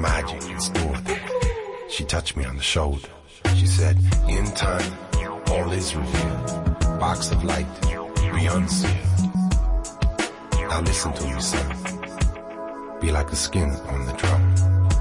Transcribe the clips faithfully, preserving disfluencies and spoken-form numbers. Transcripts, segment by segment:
magic in store there. She touched me on the shoulder. She said, in time, all is revealed. Box of light, be unsealed. Now listen to me, son. Be like the skin upon the drum.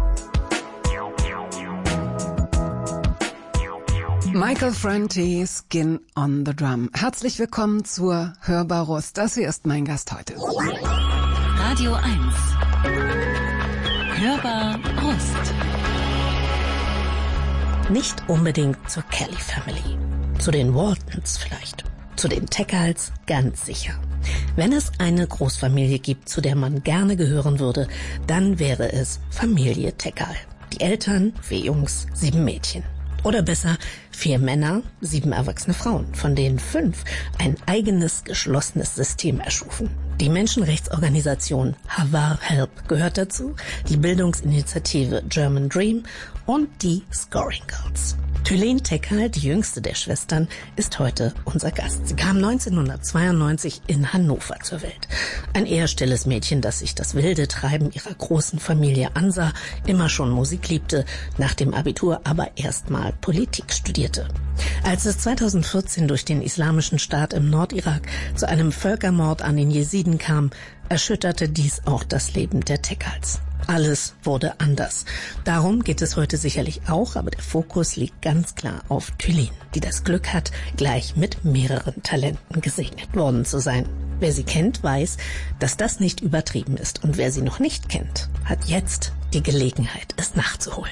Michael Franti, Skin on the Drum. Herzlich willkommen zur Hörbar Rust. Das hier ist mein Gast heute. Radio eins. Hörbar Rust. Nicht unbedingt zur Kelly Family. Zu den Waltons vielleicht. Zu den Teckals ganz sicher. Wenn es eine Großfamilie gibt, zu der man gerne gehören würde, dann wäre es Familie Teckal. Die Eltern, vier Jungs, sieben Mädchen. Oder besser, vier Männer, sieben erwachsene Frauen, von denen fünf ein eigenes, geschlossenes System erschufen. Die Menschenrechtsorganisation Havar Help gehört dazu, die Bildungsinitiative German Dream und die Scoring Girls. Thülin Teckal, die jüngste der Schwestern, ist heute unser Gast. Sie kam neunzehnhundertzweiundneunzig in Hannover zur Welt. Ein eher stilles Mädchen, das sich das wilde Treiben ihrer großen Familie ansah, immer schon Musik liebte, nach dem Abitur aber erstmal Politik studierte. Als es zweitausendvierzehn durch den Islamischen Staat im Nordirak zu einem Völkermord an den Jesiden kam, erschütterte dies auch das Leben der Teckals. Alles wurde anders. Darum geht es heute sicherlich auch, aber der Fokus liegt ganz klar auf Thülin, die das Glück hat, gleich mit mehreren Talenten gesegnet worden zu sein. Wer sie kennt, weiß, dass das nicht übertrieben ist. Und wer sie noch nicht kennt, hat jetzt die Gelegenheit, es nachzuholen.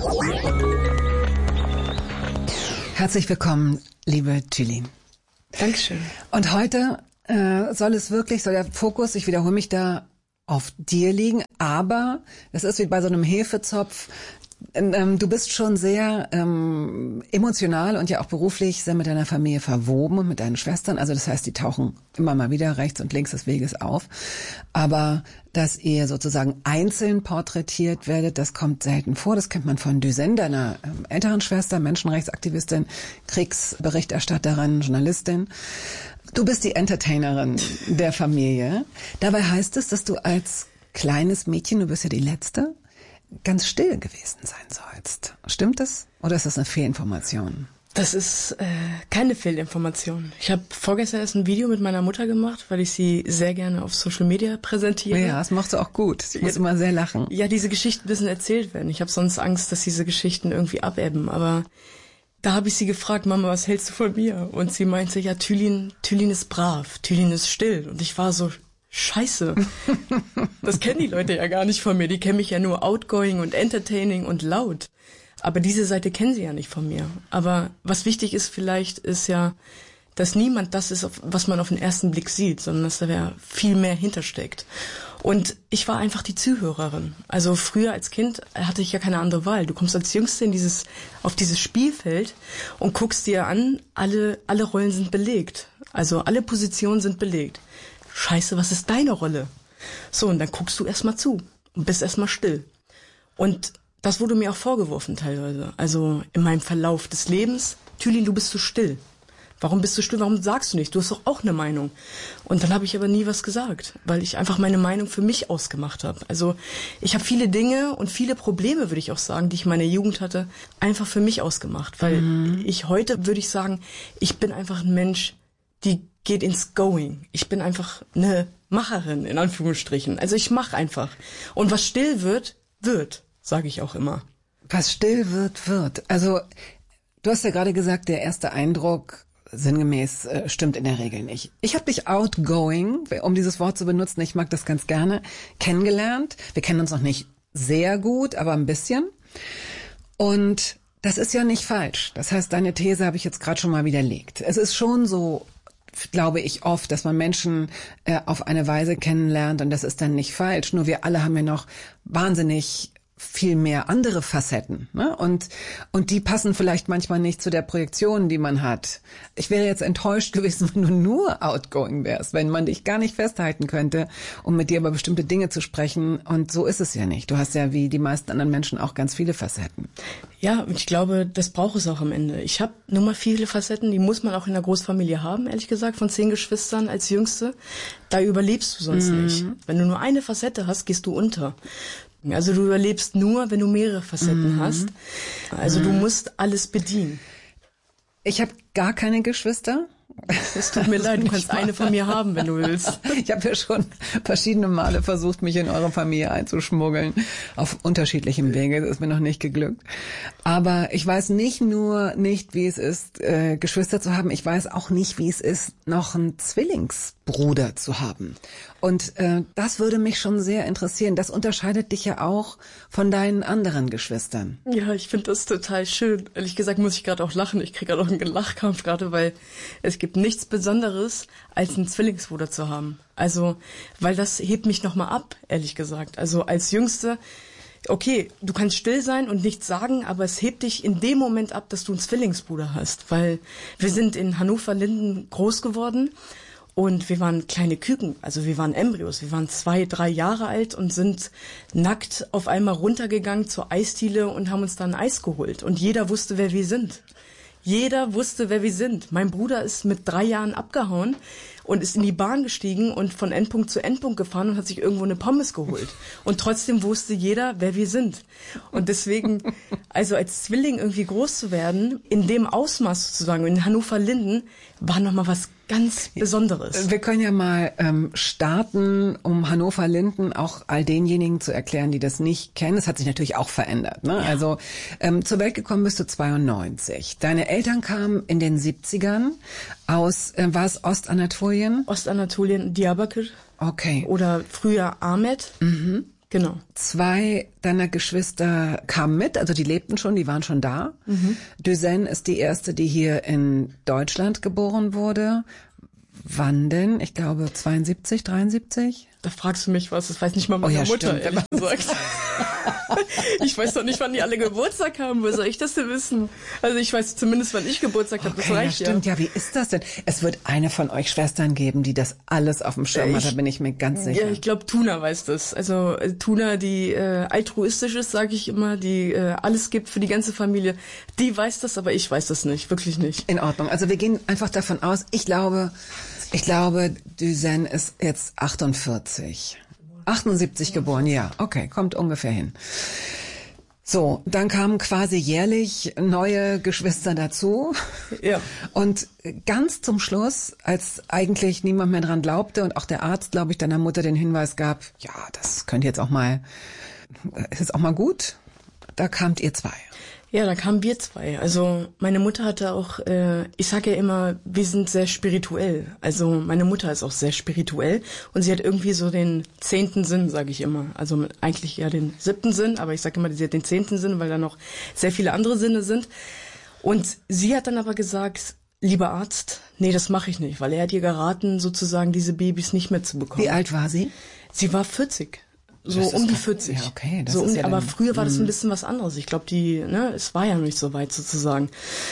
Herzlich willkommen, liebe Thülin. Dankeschön. Und heute äh, soll es wirklich, soll der Fokus, ich wiederhole mich da, auf dir liegen, aber es ist wie bei so einem Hefezopf. Ähm, du bist schon sehr ähm, emotional und ja auch beruflich sehr mit deiner Familie verwoben und mit deinen Schwestern. Also das heißt, die tauchen immer mal wieder rechts und links des Weges auf. Aber dass ihr sozusagen einzeln porträtiert werdet, das kommt selten vor. Das kennt man von Düsen, deiner ähm, älteren Schwester, Menschenrechtsaktivistin, Kriegsberichterstatterin, Journalistin. Du bist die Entertainerin der Familie. Dabei heißt es, dass du als kleines Mädchen, du bist ja die Letzte, ganz still gewesen sein sollst. Stimmt das? Oder ist das eine Fehlinformation? Das ist äh, keine Fehlinformation. Ich habe vorgestern erst ein Video mit meiner Mutter gemacht, weil ich sie sehr gerne auf Social Media präsentiere. Ja, das machst du auch gut. Ich muss ja, immer sehr lachen. Ja, diese Geschichten müssen erzählt werden. Ich habe sonst Angst, dass diese Geschichten irgendwie abebben. Aber da habe ich sie gefragt, Mama, was hältst du von mir? Und sie meinte, ja, Thülin, Thülin ist brav, Thülin ist still. Und ich war so, scheiße. Das kennen die Leute ja gar nicht von mir. Die kennen mich ja nur outgoing und entertaining und laut. Aber diese Seite kennen sie ja nicht von mir. Aber was wichtig ist vielleicht, ist ja, dass niemand das ist, was man auf den ersten Blick sieht, sondern dass da viel mehr hintersteckt. Und ich war einfach die Zuhörerin. Also früher als Kind hatte ich ja keine andere Wahl. Du kommst als Jüngste in dieses, auf dieses Spielfeld und guckst dir an, alle, alle Rollen sind belegt. Also alle Positionen sind belegt. Scheiße, was ist deine Rolle? So, und dann guckst du erstmal zu und bist erstmal still. Und das wurde mir auch vorgeworfen teilweise. Also in meinem Verlauf des Lebens, Thülin, du bist zu still. Warum bist du still? Warum sagst du nicht? Du hast doch auch eine Meinung. Und dann habe ich aber nie was gesagt, weil ich einfach meine Meinung für mich ausgemacht habe. Also ich habe viele Dinge und viele Probleme, würde ich auch sagen, die ich in meiner Jugend hatte, einfach für mich ausgemacht. Weil mhm. ich heute, würde ich sagen, ich bin einfach ein Mensch, die geht ins Going. Ich bin einfach eine Macherin, in Anführungsstrichen. Also ich mache einfach. Und was still wird, wird, sage ich auch immer. Was still wird, wird. Also du hast ja gerade gesagt, der erste Eindruck sinngemäß äh, stimmt in der Regel nicht. Ich habe dich outgoing, um dieses Wort zu benutzen, ich mag das ganz gerne, kennengelernt. Wir kennen uns noch nicht sehr gut, aber ein bisschen. Und das ist ja nicht falsch. Das heißt, deine These habe ich jetzt gerade schon mal widerlegt. Es ist schon so, glaube ich oft, dass man Menschen äh, auf eine Weise kennenlernt und das ist dann nicht falsch. Nur wir alle haben ja noch wahnsinnig viel mehr andere Facetten, ne? Und und die passen vielleicht manchmal nicht zu der Projektion, die man hat. Ich wäre jetzt enttäuscht gewesen, wenn du nur outgoing wärst, wenn man dich gar nicht festhalten könnte, um mit dir über bestimmte Dinge zu sprechen. Und so ist es ja nicht. Du hast ja wie die meisten anderen Menschen auch ganz viele Facetten. Ja, und ich glaube, das braucht es auch am Ende. Ich habe nun mal viele Facetten, die muss man auch in der Großfamilie haben, ehrlich gesagt, von zehn Geschwistern als Jüngste. Da überlebst du sonst mhm. nicht. Wenn du nur eine Facette hast, gehst du unter. Also du überlebst nur, wenn du mehrere Facetten mhm. hast. Also mhm. du musst alles bedienen. Ich habe gar keine Geschwister. Es tut mir leid, du kannst eine von mir haben, wenn du willst. Ich habe ja schon verschiedene Male versucht, mich in eure Familie einzuschmuggeln. Auf unterschiedlichem Wege, das ist mir noch nicht geglückt. Aber ich weiß nicht nur nicht, wie es ist, äh, Geschwister zu haben. Ich weiß auch nicht, wie es ist, noch einen Zwillingsbruder zu haben. Und äh, das würde mich schon sehr interessieren. Das unterscheidet dich ja auch von deinen anderen Geschwistern. Ja, ich finde das total schön. Ehrlich gesagt muss ich gerade auch lachen. Ich kriege gerade auch einen Lachkampf gerade, weil es gibt nichts Besonderes, als einen Zwillingsbruder zu haben. Also, weil das hebt mich nochmal ab, ehrlich gesagt. Also als Jüngste, okay, du kannst still sein und nichts sagen, aber es hebt dich in dem Moment ab, dass du einen Zwillingsbruder hast. Weil wir sind in Hannover-Linden groß geworden. Und wir waren kleine Küken, also wir waren Embryos. Wir waren zwei, drei Jahre alt und sind nackt auf einmal runtergegangen zur Eisdiele und haben uns dann Eis geholt. Und jeder wusste, wer wir sind. Jeder wusste, wer wir sind. Mein Bruder ist mit drei Jahren abgehauen und ist in die Bahn gestiegen und von Endpunkt zu Endpunkt gefahren und hat sich irgendwo eine Pommes geholt. Und trotzdem wusste jeder, wer wir sind. Und deswegen, also als Zwilling irgendwie groß zu werden, in dem Ausmaß sozusagen, in Hannover-Linden, war nochmal was ganz Besonderes. Wir können ja mal ähm, starten, um Hannover-Linden auch all denjenigen zu erklären, die das nicht kennen. Es hat sich natürlich auch verändert. Ne? Ja. Also ähm, zur Welt gekommen bist du zweiundneunzig. Deine Eltern kamen in den siebzigern aus, äh, war es Ostanatolien? Ostanatolien, Diyarbakir. Okay. Oder früher Ahmed. Mhm. Genau. Zwei deiner Geschwister kamen mit, also die lebten schon, die waren schon da. Mhm. Düsen ist die erste, die hier in Deutschland geboren wurde. Wann denn? Ich glaube zweiundsiebzig, dreiundsiebzig? Da fragst du mich was, das weiß nicht mal meine oh ja, Mutter, stimmt. ehrlich gesagt. Ich weiß doch nicht, wann die alle Geburtstag haben, wo soll ich das denn wissen? Also ich weiß zumindest, wann ich Geburtstag habe, okay, das reicht ja. Stimmt, ja. ja, wie ist das denn? Es wird eine von euch Schwestern geben, die das alles auf dem Schirm hat, da bin ich mir ganz sicher. Ja, ich glaube, Tuna weiß das. Also äh, Tuna, die äh, altruistisch ist, sage ich immer, die äh, alles gibt für die ganze Familie, die weiß das, aber ich weiß das nicht, wirklich nicht. In Ordnung, also wir gehen einfach davon aus, ich glaube... Ich glaube, Düsen ist jetzt achtundvierzig. achtundsiebzig geboren, ja. Okay, kommt ungefähr hin. So, dann kamen quasi jährlich neue Geschwister dazu. Ja. Und ganz zum Schluss, als eigentlich niemand mehr dran glaubte und auch der Arzt, glaube ich, deiner Mutter den Hinweis gab, ja, das könnte jetzt auch mal, ist jetzt auch mal gut, da kamt ihr zwei. Ja, da kamen wir zwei. Also meine Mutter hatte auch, äh, ich sage ja immer, wir sind sehr spirituell. Also meine Mutter ist auch sehr spirituell und sie hat irgendwie so den zehnten Sinn, sage ich immer. Also eigentlich ja den siebten Sinn, aber ich sage immer, sie hat den zehnten Sinn, weil da noch sehr viele andere Sinne sind. Und sie hat dann aber gesagt, lieber Arzt, nee, das mache ich nicht, weil er hat ihr geraten, sozusagen diese Babys nicht mehr zu bekommen. Wie alt war sie? Sie war vierzig. So um die vierzig. Ja, okay. Das so um, ist ja aber dann, früher war das ein bisschen was anderes. Ich glaube, die, ne, es war ja noch nicht so weit sozusagen.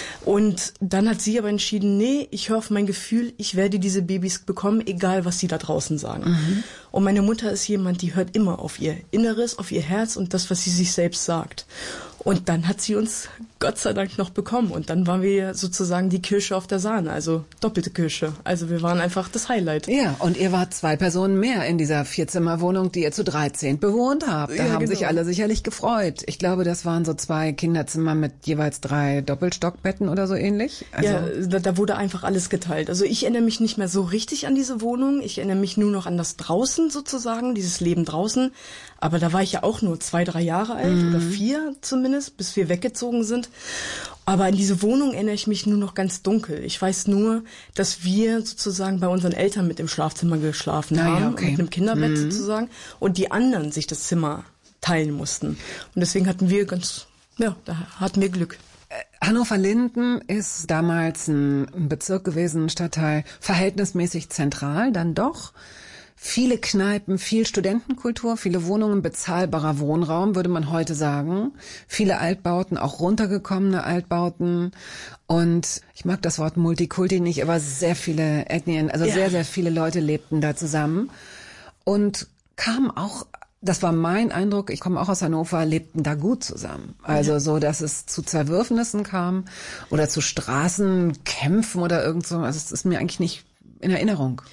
Und dann hat sie aber entschieden, nee, ich höre auf mein Gefühl, ich werde diese Babys bekommen, egal was sie da draußen sagen. Mhm. Und meine Mutter ist jemand, die hört immer auf ihr Inneres, auf ihr Herz und das, was sie sich selbst sagt. Und dann hat sie uns Gott sei Dank noch bekommen. Und dann waren wir sozusagen die Kirsche auf der Sahne, also doppelte Kirsche. Also wir waren einfach das Highlight. Ja, und ihr wart zwei Personen mehr in dieser Vierzimmerwohnung, die ihr zu dreizehn bewohnt habt. Da ja, haben genau. sich alle sicherlich gefreut. Ich glaube, das waren so zwei Kinderzimmer mit jeweils drei Doppelstockbetten oder so ähnlich. Also ja, da, da wurde einfach alles geteilt. Also ich erinnere mich nicht mehr so richtig an diese Wohnung. Ich erinnere mich nur noch an das Draußen sozusagen, dieses Leben draußen. Aber da war ich ja auch nur zwei, drei Jahre alt mhm. oder vier zumindest, bis wir weggezogen sind. Aber an diese Wohnung erinnere ich mich nur noch ganz dunkel. Ich weiß nur, dass wir sozusagen bei unseren Eltern mit im Schlafzimmer geschlafen ah, haben, ja, okay. mit einem Kinderbett mhm. sozusagen, und die anderen sich das Zimmer teilen mussten. Und deswegen hatten wir ganz, ja, da hatten wir Glück. Hannover-Linden ist damals ein Bezirk gewesen, ein Stadtteil, verhältnismäßig zentral, dann doch. Viele Kneipen, viel Studentenkultur, viele Wohnungen, bezahlbarer Wohnraum, würde man heute sagen. Viele Altbauten, auch runtergekommene Altbauten. Und ich mag das Wort Multikulti nicht, aber sehr viele Ethnien, also ja. sehr, sehr viele Leute lebten da zusammen. Und kamen auch, das war mein Eindruck, ich komme auch aus Hannover, lebten da gut zusammen. Also ja. so, dass es zu Zerwürfnissen kam oder zu Straßenkämpfen oder irgend so. Also es ist mir eigentlich nicht in Erinnerung.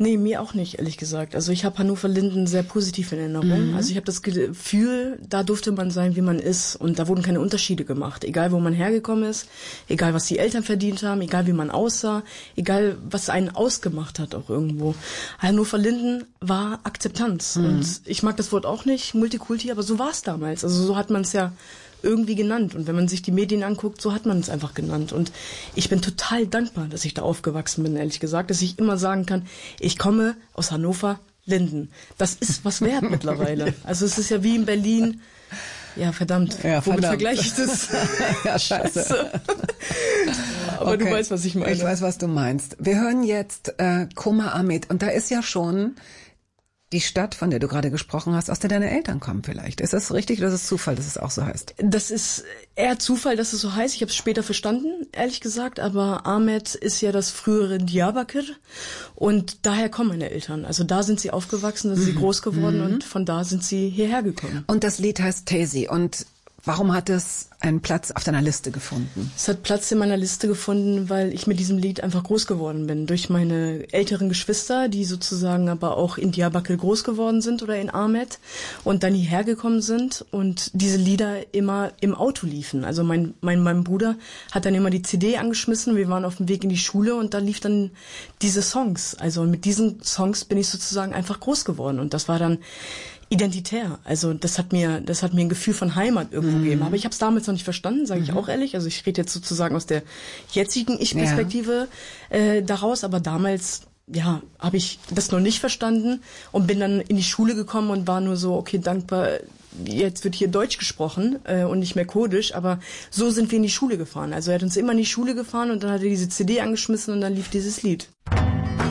Nee, mir auch nicht, ehrlich gesagt. Also ich habe Hannover-Linden sehr positiv in Erinnerung. Mhm. Also ich habe das Gefühl, da durfte man sein, wie man ist. Und da wurden keine Unterschiede gemacht. Egal, wo man hergekommen ist, egal, was die Eltern verdient haben, egal, wie man aussah, egal, was einen ausgemacht hat auch irgendwo. Hannover-Linden war Akzeptanz. Mhm. Und ich mag das Wort auch nicht, Multikulti, aber so war es damals. Also so hat man es ja irgendwie genannt. Und wenn man sich die Medien anguckt, so hat man es einfach genannt. Und ich bin total dankbar, dass ich da aufgewachsen bin, ehrlich gesagt, dass ich immer sagen kann, ich komme aus Hannover-Linden. Das ist was wert mittlerweile. Also es ist ja wie in Berlin. Ja, verdammt. Ja, Womit verdammt. vergleiche ich das? Ja, scheiße. Aber okay. Du weißt, was ich meine. Ich weiß, was du meinst. Wir hören jetzt äh, Koma Ahmed. Und da ist ja schon die Stadt, von der du gerade gesprochen hast, aus der deine Eltern kommen vielleicht. Ist das richtig oder ist es Zufall, dass es auch so heißt? Das ist eher Zufall, dass es so heißt. Ich habe es später verstanden, ehrlich gesagt. Aber Ahmed ist ja das frühere Diyarbakır. Und daher kommen meine Eltern. Also da sind sie aufgewachsen, da sind sie groß geworden mhm. und von da sind sie hierher gekommen. Und das Lied heißt Teysi. Und warum hat es einen Platz auf deiner Liste gefunden? Es hat Platz in meiner Liste gefunden, weil ich mit diesem Lied einfach groß geworden bin. Durch meine älteren Geschwister, die sozusagen aber auch in Diyarbakır groß geworden sind oder in Ahmed und dann hierher gekommen sind und diese Lieder immer im Auto liefen. Also mein, mein, mein Bruder hat dann immer die C D angeschmissen, wir waren auf dem Weg in die Schule und da lief dann diese Songs. Also mit diesen Songs bin ich sozusagen einfach groß geworden und das war dann identitär. Also das hat mir das hat mir ein Gefühl von Heimat irgendwo mhm. gegeben. Aber ich habe es damals noch nicht verstanden, sage ich mhm. auch ehrlich. Also ich rede jetzt sozusagen aus der jetzigen Ich-Perspektive ja. äh, daraus. Aber damals ja habe ich das noch nicht verstanden und bin dann in die Schule gekommen und war nur so, okay, dankbar, jetzt wird hier Deutsch gesprochen äh, und nicht mehr Kurdisch. Aber so sind wir in die Schule gefahren. Also er hat uns immer in die Schule gefahren und dann hat er diese C D angeschmissen und dann lief dieses Lied.